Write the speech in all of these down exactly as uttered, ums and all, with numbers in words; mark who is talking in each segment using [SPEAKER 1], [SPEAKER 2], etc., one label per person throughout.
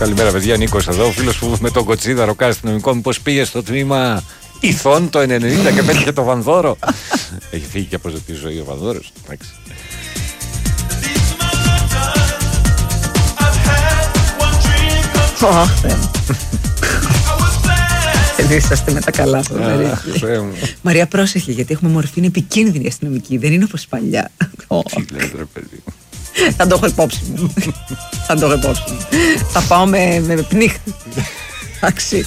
[SPEAKER 1] Καλημέρα, παιδιά. Νίκος εδώ. Ο φίλος που με τον Κοτσίδα ροκάρει αστυνομικό. Μήπως πήγε στο τμήμα Ιθών το ενενήντα και πέτυχε το Βανδόρο. Έχει φύγει και από τη ζωή ο Βανδόρος. Εντάξει.
[SPEAKER 2] Δεν είσαστε με τα καλά σας. Μαρία, πρόσεχε, γιατί έχουμε μορφή επικίνδυνη αστυνομική. Δεν είναι όπως παλιά.
[SPEAKER 1] Τι λέτε ρε παιδί.
[SPEAKER 2] Θα το έχω υπόψη μου. Θα το έχω υπόψη μου. Θα πάω με, με πνίχτη. Εντάξει.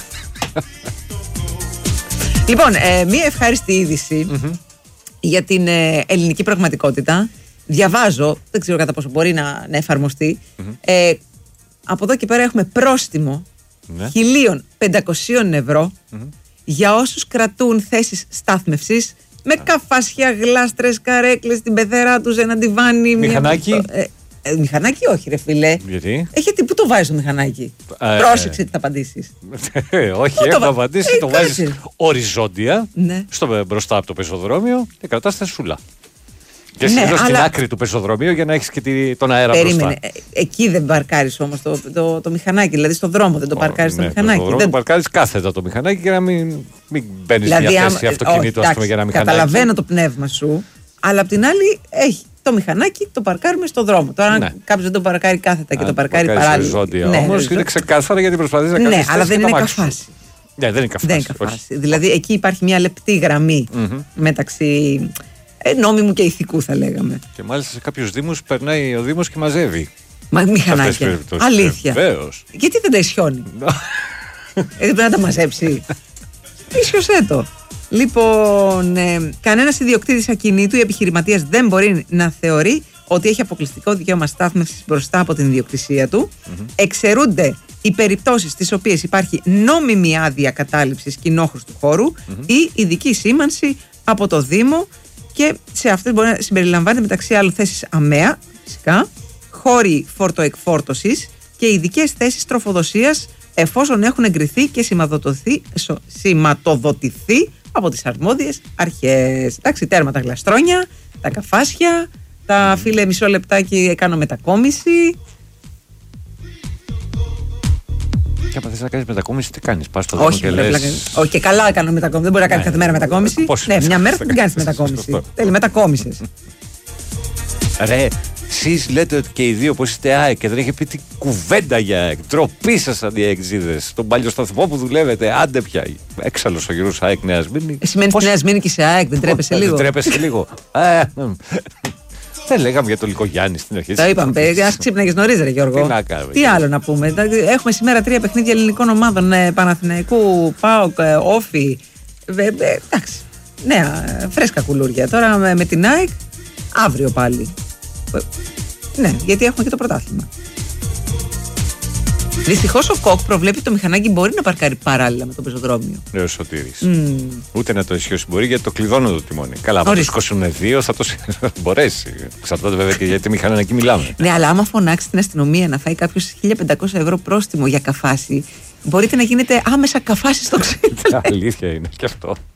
[SPEAKER 2] Λοιπόν, ε, μία ευχάριστη είδηση mm-hmm. για την ε, ελληνική πραγματικότητα. Διαβάζω, δεν ξέρω κατά πόσο μπορεί να, να εφαρμοστεί. Mm-hmm. Ε, από εδώ και πέρα έχουμε πρόστιμο ναι. χίλια πεντακόσια ευρώ mm-hmm. για όσους κρατούν θέσεις στάθμευσης με καφάσια, γλάστρες, καρέκλες, την πεθέρα τους, ένα ντιβάνι.
[SPEAKER 1] Μηχανάκι.
[SPEAKER 2] Μια... Ε, ε, μηχανάκι όχι ρε φίλε.
[SPEAKER 1] Γιατί?
[SPEAKER 2] Ε, γιατί πού το βάζεις το μηχανάκι? Ε, Πρόσεξε τι θα απαντήσεις.
[SPEAKER 1] Όχι, έχω βα... απαντήσει. Ε, το βάζεις οριζόντια ναι. στο, μπροστά από το πεζοδρόμιο και κρατάς τα σούλα. Και ναι, αλλά... στην άκρη του πεζοδρομίου για να έχεις και τη... τον αέρα
[SPEAKER 2] Περίμενε.
[SPEAKER 1] μπροστά.
[SPEAKER 2] Ε, εκεί δεν παρκάρεις όμως το, το, το, το μηχανάκι, δηλαδή στον δρόμο δεν το παρκάρεις oh, το
[SPEAKER 1] ναι,
[SPEAKER 2] μηχανάκι.
[SPEAKER 1] Στον δρόμο
[SPEAKER 2] δεν...
[SPEAKER 1] το παρκάρεις κάθετα το μηχανάκι για να μην, μην μπαίνεις
[SPEAKER 2] δηλαδή,
[SPEAKER 1] μια θέση αυτοκινήτου
[SPEAKER 2] oh,
[SPEAKER 1] για ένα μηχανάκι.
[SPEAKER 2] Καταλαβαίνω το πνεύμα σου, αλλά απ' την άλλη έχει το μηχανάκι, το παρκάρουμε στον δρόμο. Τώρα, αν ναι. κάποιος δεν το παρκάρει κάθετα και Α, το παρκάρει παράλληλα.
[SPEAKER 1] Ναι, όμως είναι ξεκάθαρα γιατί προσπαθείς να κάνεις.
[SPEAKER 2] Ναι, αλλά δεν είναι καφάση.
[SPEAKER 1] Ναι, δεν είναι καφάση.
[SPEAKER 2] Δεν είναι καφάση. Δηλαδή εκεί υπάρχει μια λεπτή γραμμή μεταξύ. Ε, νόμιμου και ηθικού θα λέγαμε.
[SPEAKER 1] Και μάλιστα σε κάποιους δήμους περνάει ο Δήμος και μαζεύει.
[SPEAKER 2] Μα μηχανάκια. Αλήθεια.
[SPEAKER 1] Βεβαίως.
[SPEAKER 2] Γιατί δεν τα ισιώνει? ε, δεν πρέπει να τα μαζέψει. Ισιωσέ το. Λοιπόν, ε, κανένας ιδιοκτήτης ακινήτου ή επιχειρηματίας δεν μπορεί να θεωρεί ότι έχει αποκλειστικό δικαίωμα στάθμευσης μπροστά από την ιδιοκτησία του. Mm-hmm. Εξαιρούνται οι περιπτώσεις στις οποίες υπάρχει νόμιμη άδεια κατάληψης κοινόχρηστου χώρου mm-hmm. ή ειδική σήμανση από το Δήμο. Και σε αυτές μπορεί να συμπεριλαμβάνεται μεταξύ άλλων θέσεις ΑΜΕΑ, φυσικά, χώροι φορτοεκφόρτωσης και ειδικές θέσεις τροφοδοσίας εφόσον έχουν εγκριθεί και σηματοδοτηθεί από τις αρμόδιες αρχές. Εντάξει, τέρμα τα γλαστρόνια, τα καφάσια, τα φίλε μισό λεπτάκι κάνω μετακόμιση.
[SPEAKER 1] Και άμα θες να κάνεις μετακόμιση, τι κάνεις? Πας στο δρόμο και λες...
[SPEAKER 2] Πλάκα... Όχι, και καλά κάνω μετακόμιση. Δεν μπορεί να κάνει κάθε μέρα μετακόμιση.
[SPEAKER 1] Πώς
[SPEAKER 2] ναι, μια μέρα δεν κάνεις μετακόμιση. Τέλει, μετακόμισες.
[SPEAKER 1] Ρε, εσείς λέτε ότι και οι δύο πως είστε ΑΕΚ και δεν έχει πει τι κουβέντα για ΑΕΚ. Τροπή σας αν οι αεξίδες. Στον παλιό σταθμό που δουλεύετε, άντε πια. Έξαλλος ο γύρος ΑΕΚ Νέα Σμύρνη.
[SPEAKER 2] Εσύ μένεις στη Νέα Σμύρνη και σε ΑΕΚ, δεν τρέπεσαι λίγο?
[SPEAKER 1] Δεν τρέπεσαι λίγο. Δεν λέγαμε για το Λυκογιάννη στην αρχή.
[SPEAKER 2] Τα είπαμε. Ας ξύπναγες νωρίς, ρε Γιώργο.
[SPEAKER 1] Τι να κάνουμε.
[SPEAKER 2] Τι άλλο να πούμε? Έχουμε σήμερα τρία παιχνίδια ελληνικών ομάδων. Παναθηναϊκού, ΠΑΟΚ, Όφη. Εντάξει. Νέα, φρέσκα κουλούρια. Τώρα με την ΑΕΚ, αύριο πάλι. Ναι, γιατί έχουμε και το πρωτάθλημα. Δυστυχώς ο ΚΟΚ προβλέπει το μηχανάκι μπορεί να παρκάρει παράλληλα με το πεζοδρόμιο.
[SPEAKER 1] Ναι, ο Σωτήρης. Mm. Ούτε να το ισχύσει μπορεί γιατί το κλειδώνω το τιμόνι. Καλά, αν το σηκώσουν δύο θα το μπορέσει. Εξαρτάται βέβαια και γιατί μηχανάκι μιλάμε.
[SPEAKER 2] Ναι, αλλά άμα φωνάξει την αστυνομία να φάει κάποιο χίλια πεντακόσια ευρώ πρόστιμο για καφάση, μπορείτε να γίνετε άμεσα καφάση στο ξύλο.
[SPEAKER 1] Αλήθεια είναι και αυτό.